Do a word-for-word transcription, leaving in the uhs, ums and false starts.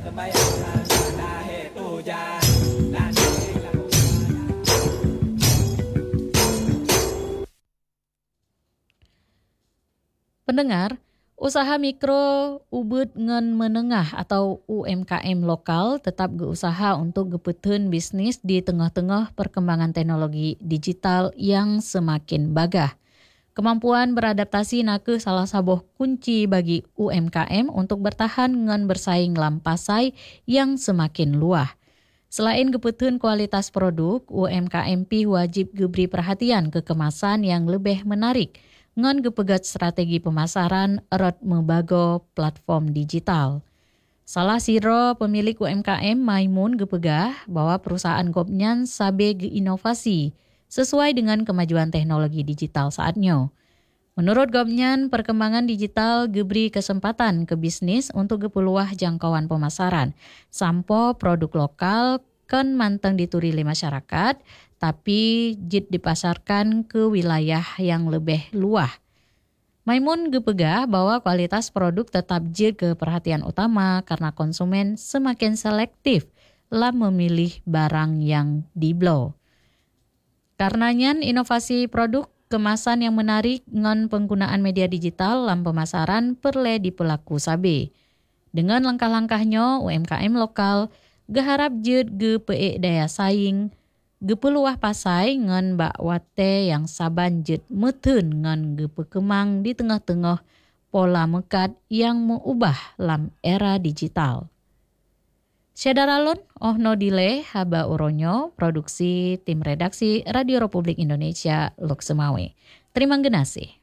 Pendengar, usaha mikro, ubud ngan menengah atau U M K M lokal tetap berusaha untuk gepeuteun bisnis di tengah-tengah perkembangan teknologi digital yang semakin bagah. Kemampuan beradaptasi nakeu salah sabuh kunci bagi U M K M untuk bertahan ngan bersaing lam pasai yang semakin luah. Selain gepeuteun kualitas produk, U M K M P wajib geberi perhatian ke kemasan yang lebih menarik ngan gepegat strategi pemasaran erot membago platform digital. Salah siro pemilik U M K M Maimun gepegah bahwa perusahaan gopnyan sabe geinovasi sesuai dengan kemajuan teknologi digital saatnya. Menurut gopnyan, perkembangan digital geberi kesempatan ke bisnis untuk gepeluah jangkauan pemasaran. Sampo produk lokal kan manteng dituri masyarakat, tapi jid dipasarkan ke wilayah yang lebih luah. Maimun gepegah bahwa kualitas produk tetap jid ke perhatian utama karena konsumen semakin selektif lah memilih barang yang diblo. Karenanya inovasi produk kemasan yang menarik ngan penggunaan media digital dalam pemasaran perle dipelaku sabe. Dengan langkah-langkahnya U M K M lokal geharap jid gepee daya saing, gepeluah pasai ngan bak wate yang saban jid meteun ngan gepekemang di tengah-tengah pola mekat yang mengubah lam era digital. Syadaralun, oh no delay, haba uronyo, produksi tim redaksi Radio Republik Indonesia, Lok Semawe. Terima kasih.